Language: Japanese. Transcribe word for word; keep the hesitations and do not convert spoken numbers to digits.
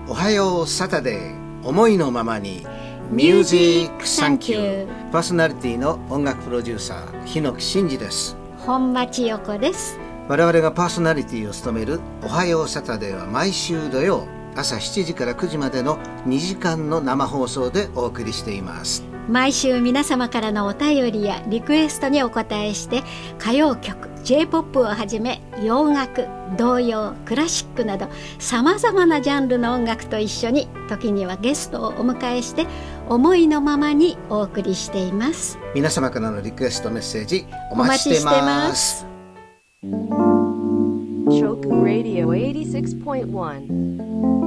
おはようサタデー、思いのままにミュージックサンキュー。パーソナリティの音楽プロデューサー日野木真嗣です。 本間千代子です。 我々がパーソナリティを務めるおはようサタデーは毎週土曜朝しちじからくじまでのにじかんの生放送でお送りしています。 毎週皆様からのお便りやリクエストにお答えして、歌謡曲、J-ポップ をはじめ洋楽、童謡、クラシックなどさまざまなジャンルの音楽と一緒に、時にはゲストをお迎えして思いのままにお送りしています。 皆様からのリクエストメッセージお待ちしています。 Shoku Radio はちじゅうろくてんいち